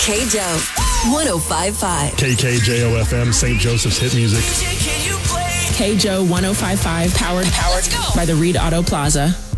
KJO 1055. KKJO FM, St. Joseph's hit music. KJO 1055, powered by the Reed Auto Plaza.